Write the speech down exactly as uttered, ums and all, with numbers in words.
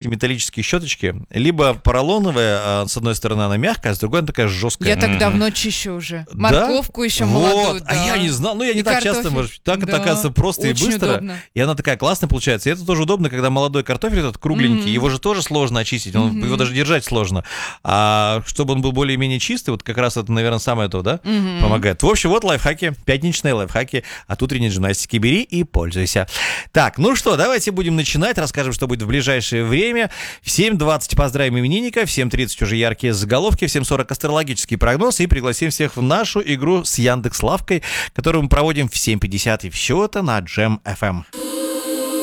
металлические щеточки. Либо поролоновая, с одной стороны она мягкая, а с другой она такая жесткая. Я так давно чищу уже. Морковку да? еще вот. молодую. А да. я не знал, ну я не и так картофель. часто, может, так да. это оказывается просто Очень и быстро. удобно. И она такая классная получается. И это тоже удобно, когда молодой картофель этот кругленький, Mm-hmm. его же тоже сложно очистить, он, mm-hmm. его даже держать сложно. А чтобы он был более-менее чистый, вот как раз это, наверное, самое то, да, mm-hmm. помогает. В общем, вот лайфхаки, пятничные лайфхаки от утренней жимнастики. Бери и пользуйся. Так, ну что, давайте будем начинать, расскажем, что будет в ближайшее время. В семь двадцать поздравим именинника, в семь тридцать уже яркие заголовки, в семь сорок астрологический прогноз и пригласим всех в нашу игру с Яндекс.Лавкой, которую мы проводим в семь пятьдесят, и все это на Джем эф эм.